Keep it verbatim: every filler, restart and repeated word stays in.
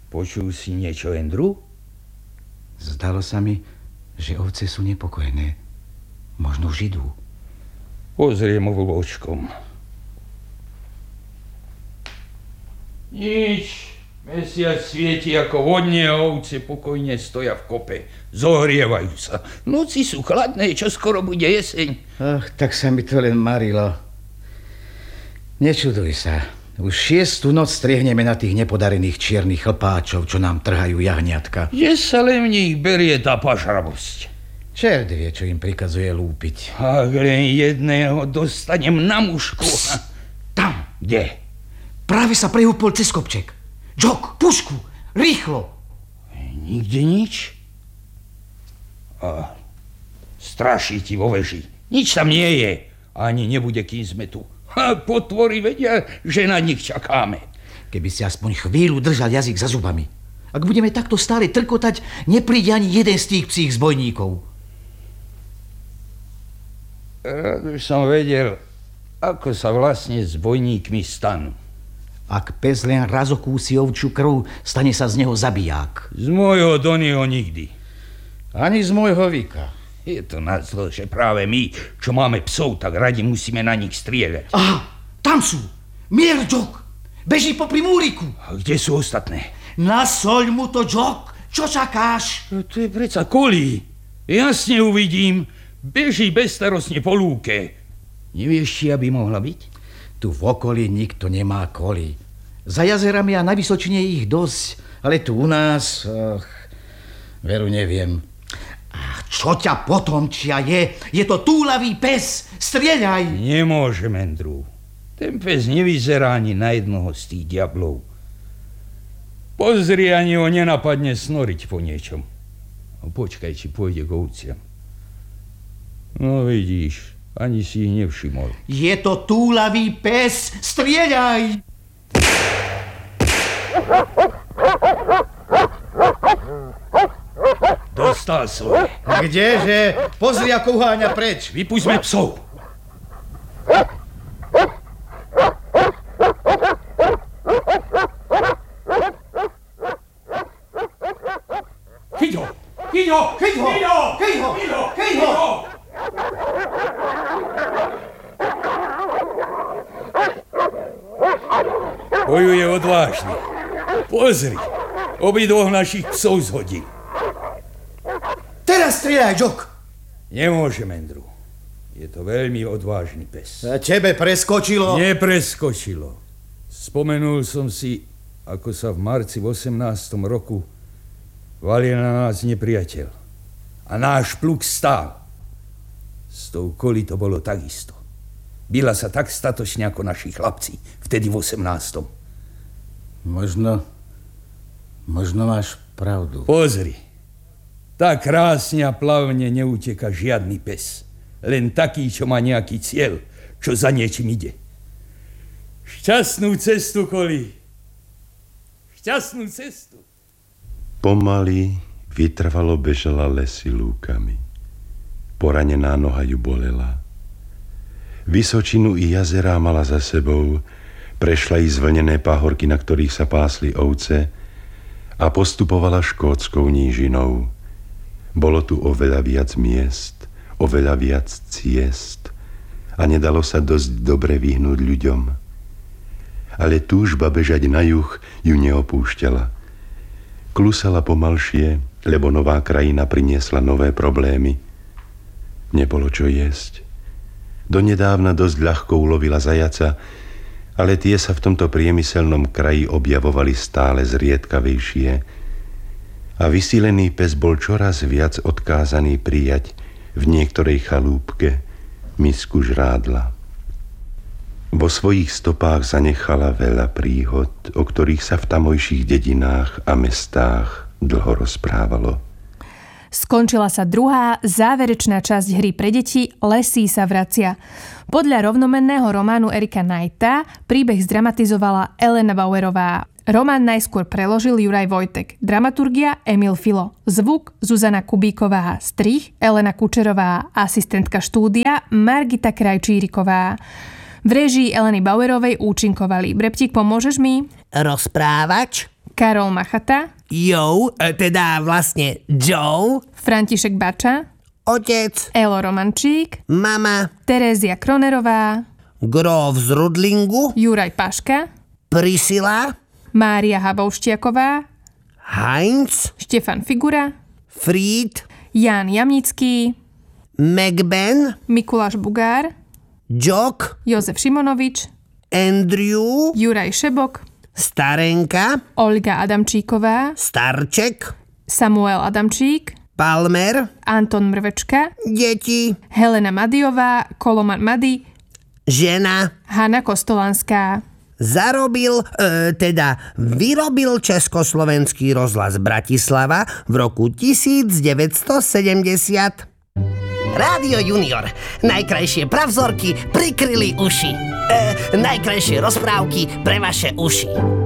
Počul si niečo, Andrew? Zdalo sa mi, že ovce sú nepokojné. Možno už idú. Pozriem vlvočkom. Nič. Mesiac svieti ako vodne a ovce pokojne stoja v kope. Zohrievajú sa. Noci sú chladné, čo skoro bude jeseň. Ach, tak sa mi to len marilo. Nečuduj sa. Už šiestu noc striehneme na tých nepodarených čiernych chlpáčov, čo nám trhajú jahniatka. Že sa len v nich berie tá pašravosť. Čert vie, čo im prikazuje lúpiť. Ak len jedného dostanem na mušku. Tam. Kde? Práve sa prehúpol cez kopček. Džok, pušku, rýchlo. Nikde nič. A straší ti vo veži. Nič tam nie je. Ani nebude, kým sme tu. A potvory vedia, že na nich čakáme. Keby si aspoň chvíľu držal jazyk za zubami. Ak budeme takto stále trkotať, nepríde ani jeden z tých psích zbojníkov. Rád už som vedel, ako sa vlastne zbojníkmi stanú. Ak pes len raz okúsi ovčiu krv, stane sa z neho zabiják. Z môjho Donnyho nikdy. Ani z môjho Vika. Je to nazlo, že práve my, čo máme psov, tak radi musíme na nich strieľať. Aha, tam sú. Mier, Džok. Beží popri múriku. A kde sú ostatné? Nasoľ mu to, Džok. Čo čakáš? No to je predsa kolí. Jasne uvidím. Beží bezstarostne po lúke. Nevieš, či aby mohla byť? Tu v okolí nikto nemá kolí. Za jazerami a na Vysočine ich dosť, ale tu u nás, ach, veru neviem. Ach, čo ťa potomčia je? Je to túlavý pes, strieľaj! Nemôžem, Andrew. Ten pes nevyzerá ani na jednoho z tých diablov. Pozri, ani ho nenapadne snoriť po niečom. No, počkaj, či pôjde k ovciam. No vidíš, ani si ich nevšimol. Je to túlavý pes, strieľaj! Dostal svoje. Kdeže? Pozri, ako uháňa preč. Vypúsťme psov. Chyť ho! Chyť ho! Chyť ho! Chyť ho! Chyť ho! Chyť ho! Chyť ho! Bojuje odvážne. Pozri, obidvoch našich psov zhodil. Teraz strieľaj, Džok. Nemôžem, Andrew. Je to veľmi odvážny pes. A tebe preskočilo? Nepreskočilo. Spomenul som si, ako sa v marci v osemnástom roku valil na nás nepriateľ. A náš pluk stál. S tou Koli to bolo takisto. Bila sa tak statočne ako naši chlapci, vtedy v osemnástom. Možno, možno máš pravdu. Pozri, tak krásne a plavne neuteka žiadny pes. Len taký, čo má nejaký cieľ, čo za niečím ide. Šťastnú cestu, Koli. Šťastnú cestu. Pomaly, vytrvalo bežala lesy lúkami. Poranená noha ju bolela. Vysočinu i jazerá mala za sebou, prešla i zvlnené pahorky, na ktorých sa pásli ovce a postupovala škótskou nížinou. Bolo tu oveľa viac miest, oveľa viac ciest a nedalo sa dosť dobre vyhnúť ľuďom. Ale túžba bežať na juh ju neopúšťala. Klusala pomalšie, lebo nová krajina priniesla nové problémy. Nebolo čo jesť. Donedávna dosť ľahko ulovila zajaca, ale tie sa v tomto priemyselnom kraji objavovali stále zriedkavejšie a vysílený pes bol čoraz viac odkázaný prijať v niektorej chalúbke misku žrádla. Vo svojich stopách zanechala veľa príhod, o ktorých sa v tamojších dedinách a mestách dlho rozprávalo. Skončila sa druhá, záverečná časť hry pre deti Lesí sa vracia. Podľa rovnomenného románu Erika Knighta príbeh zdramatizovala Elena Bauerová. Román najskôr preložil Juraj Vojtek, dramaturgia Emil Filo, zvuk Zuzana Kubíková, strih Elena Kučerová, asistentka štúdia Margita Krajčíriková. V réžii Eleny Bauerovej účinkovali. Breptík, pomôžeš mi? Rozprávač, Karol Machata, Jo, teda vlastne Joe, František Bača, otec, Elo Romančík, mama, Terézia Kronerová, Grof z Rudlingu, Juraj Paška, Priscila, Mária Habouštiaková, Heinz, Štefan Figura, Fried, Ján Jamnický, McBen, Mikuláš Bugár, Jock, Jozef Šimonovič, Andrew, Juraj Šebok, Starenka, Olga Adamčíková, Starček, Samuel Adamčík, Palmer, Anton Mrvečka, deti, Helena Madiová, Koloman Madi, žena. Hanna Kostolanská. Zarobil, e, teda vyrobil Československý rozhlas Bratislava v roku devätnásťsedemdesiat. Rádio Junior. Najkrajšie pravzorky prikryli uši. E, najkrajšie rozprávky pre vaše uši.